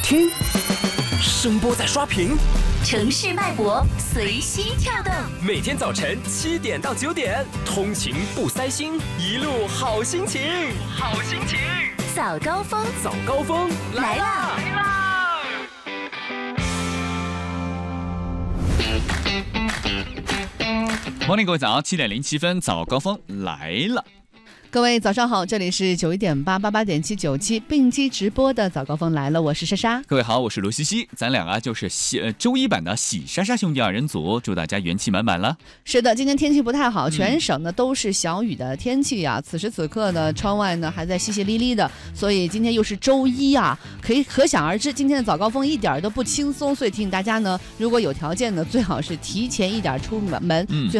听，声波在刷屏， 城市脉搏随心跳动。 每天早晨7点到9点，通勤不塞心，一路好心情，好心情。 早高峰， 早高峰来啦！来啦！ Morning， 各位早，7:07，早高峰来了。 各位早上好，这里是91.888.797并机直播的早高峰来了，我是莎莎。 各位好，我是罗西西，咱俩就是周一版的喜莎莎兄弟二人组，祝大家元气满满了。 是的，今天天气不太好，全省呢都是小雨的天气啊。此时此刻呢，窗外呢还在淅淅沥沥的，所以今天又是周一啊，可想而知，今天的早高峰一点都不轻松。所以提醒大家呢，如果有条件呢，最好是提前一点出门。